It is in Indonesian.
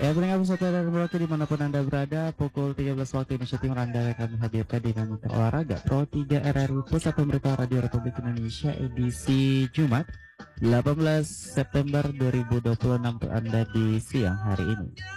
Ya, pendengar wisata dan waktu dimanapun Anda berada, pukul 13 waktu Indonesia Timur Anda akan hadirkan dinamika olahraga Pro 3 RRI Pusat Pemberitahuan Radio Republik Indonesia edisi Jumat 18 September 2026 untuk Anda di siang hari ini.